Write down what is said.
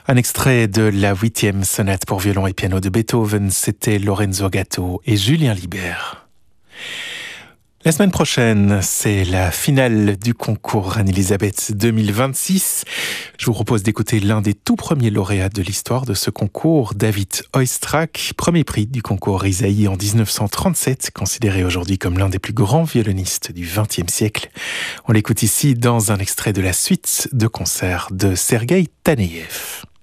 Un extrait de la 8e sonate pour violon et piano de Beethoven, c'était Lorenzo Gatto et Julien Libert. La semaine prochaine, c'est la finale du concours Reine-Élisabeth 2026. Je vous propose d'écouter l'un des tout premiers lauréats de l'histoire de ce concours, David Oistrakh, premier prix du concours Isaïe en 1937, considéré aujourd'hui comme l'un des plus grands violonistes du XXe siècle. On l'écoute ici dans un extrait de la suite de concert de Sergueï Taneïev.